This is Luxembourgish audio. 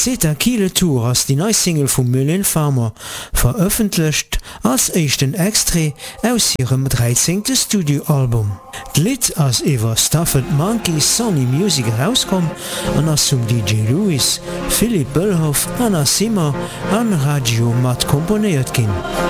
Zeta Kiele Tour ass die neue Single vum Müllin Farmer veröffentlicht als echten Extre aus ihrem 13. Studioalbum. D'Lied ass iwwer Stafford Monkey Sony Music herauskom an ass zum DJ Louis, Philipp Böllhoff, Anna Simmer an Radio mat komponiert ginn.